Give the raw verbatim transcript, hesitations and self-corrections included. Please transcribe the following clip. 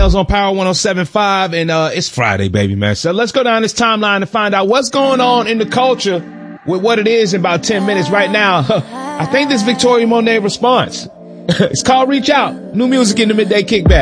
Wells on Power one oh seven point five, and uh, it's Friday, baby, man. So let's go down this timeline to find out what's going on in the culture with what it is in about ten minutes right now. I think this Victoria Monet response. It's called Reach Out. New music in the Midday Kickback.